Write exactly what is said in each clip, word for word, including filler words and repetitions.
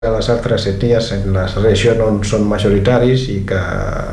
les altres etnies en la regió no són majoritaris i que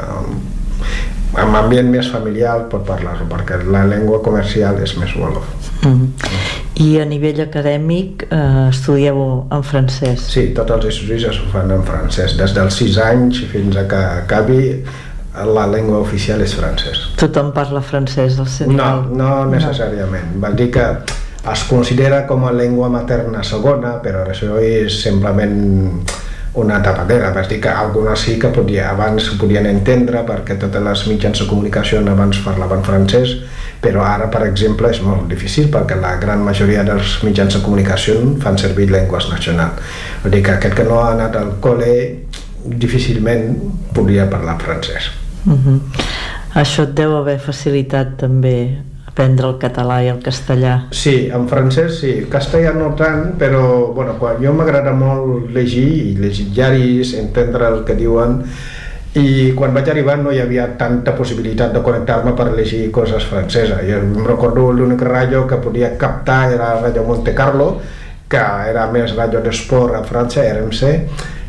amb ambient més familiar pot parlar-ho, perquè la llengua comercial és més wolof. Mm. I a nivell acadèmic eh, estudieu en francès? Sí, tots els estudis es fan en francès, des dels sis anys fins a que acabi la llengua oficial és francès. Tothom parla francès al Senegal? No, no necessàriament. No. Vol dir que es considera com a llengua materna segona, però això és simplement una tapadera. Vol dir que algunes sí que podia, abans podien entendre perquè totes les mitjans de comunicació abans parlaven francès, però ara, per exemple, és molt difícil perquè la gran majoria dels mitjans de comunicació fan servir llengües nacionals. Vol dir que aquest que no ha anat al col·le difícilment podria parlar francès. Uh-huh. Això et deu haver facilitat també aprendre el català i el castellà? Sí, en francès sí, castellà no tant, però bueno, quan jo m'agrada molt llegir i llegir diaris, entendre el que diuen, i quan vaig arribar no hi havia tanta possibilitat de connectar-me per llegir coses franceses. Jo em recordo l'únic ràdio que podia captar era Ràdio Monte Carlo, que era més ràdio d'esport a França, R M C,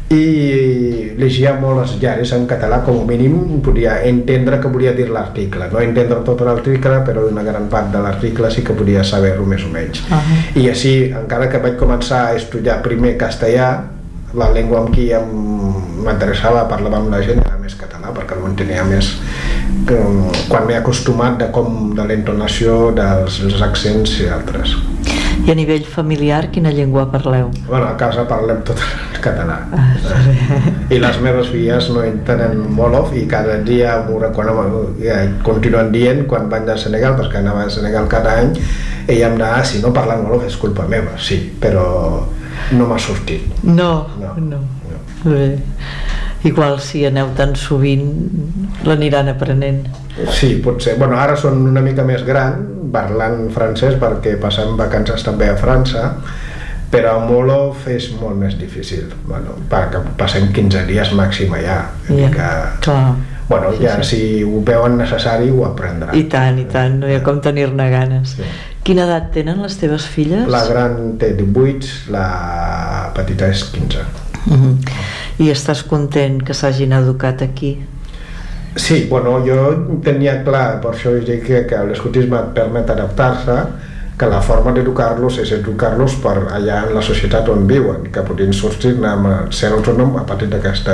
i llegia molt els diaris en català, com a mínim podia entendre què volia dir l'article, no entendre tot l'article, però una gran part de l'article sí que podia saber-ho més o menys. Uh-huh. I així, encara que vaig començar a estudiar primer castellà, la llengua amb qui m'interessava a parlar amb la gent era més català, perquè ho entenia més quan m'he acostumat de com de l'entonació, dels, dels accents i altres. I a nivell familiar, quina llengua parleu? Bueno, a casa parlem tot el català. Ah, I les meves filles no entenen wolof i cada dia quan, ja, continuen dient quan van al Senegal, perquè anava al Senegal cada any, ella em deia, ah, si no parlen wolof és culpa meva, sí, però no m'ha sortit. No, no. no. no. Bé. Igual si aneu tan sovint l'aniran aprenent. Sí, potser. Bueno, ara són una mica més gran parlant francès perquè passem vacances també a França, però amb wolof és molt més difícil, bueno, perquè passem quinze dies màxim allà. Yeah, que, clar. Bueno, sí, ja sí. Si ho veuen necessari ho aprendran. I tant, i tant, no hi ha com tenir-ne ganes. Sí. Quina edat tenen les teves filles? La gran té divuit, la petita és quinze. Uh-huh. I estàs content que s'hagin educat aquí? Sí, bueno, jo tenia clar, per això dic que, que l'escotisme et permet adaptar-se, que la forma d'educar-los és educar-los per allà en la societat on viuen, que podien sortir-ne amb ser autònom a partir d'aquesta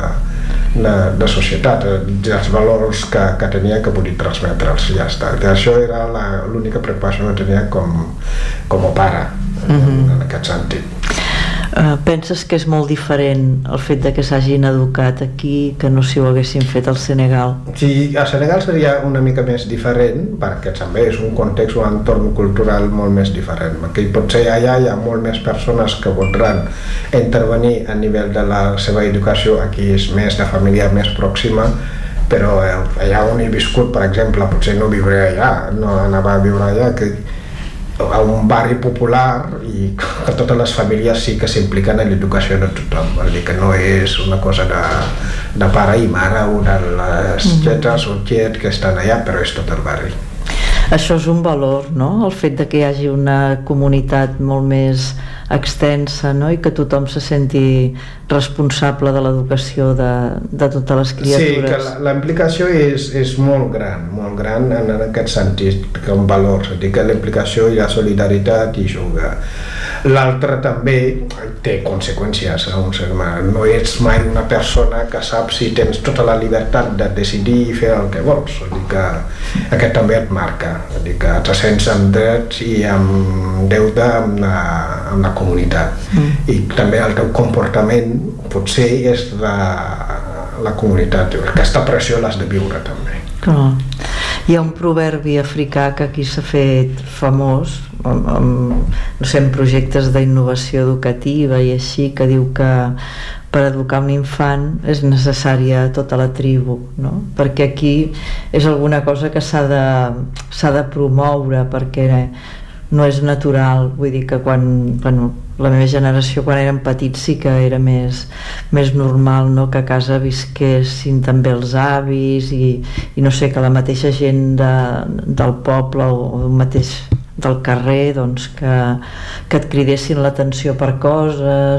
de, de societat, dels valors que, que tenia que podia transmetre'ls, ja està. Això era l'única preocupació que tenia com, com a pare, en, mm-hmm. en aquest sentit. Uh, penses que és molt diferent el fet de que s'hagin educat aquí que no si ho haguessin fet al Senegal? Sí, a Senegal seria una mica més diferent perquè també és un context, un entorn cultural molt més diferent, perquè potser allà hi ha molt més persones que voldran intervenir a nivell de la seva educació, aquí és més de família més pròxima, però allà on he viscut, per exemple, potser no viuré allà, no anava a viure allà, que a un barri popular i que totes les famílies sí que s'impliquen en l'educació de tothom, vol dir que no és una cosa de, de pare i mare o de les tietes o tiet que estan allà, però és tot el barri. Això és un valor, no? El fet de que hi hagi una comunitat molt més extensa, no? I que tothom se senti responsable de l'educació de, de totes les criatures. Sí, que la, la implicació és, és molt gran, molt gran en aquest sentit, que un valor, és a dir, que la implicació i la solidaritat i juga. L'altre també té conseqüències, no ets mai una persona que sap si tens tota la llibertat de decidir i fer el que vols, és a dir, que aquest també et marca, és a dir, que te sents amb drets i amb deute amb la, amb la comunitat. Mm. I també el teu comportament potser és de la comunitat, aquesta pressió l'has de viure també. Clar. Hi ha un proverbi africà que aquí s'ha fet famós amb, amb, no sé, en projectes d'innovació educativa i així, que diu que per educar un infant és necessària tota la tribu, no? Perquè aquí és alguna cosa que s'ha de, s'ha de promoure, perquè no és natural, vull dir que quan, bueno, la meva generació quan érem petits sí que era més, més normal, no? Que a casa visquessin també els avis i, i no sé, que la mateixa gent de, del poble o el mateix del carrer, doncs que, que et cridessin l'atenció per coses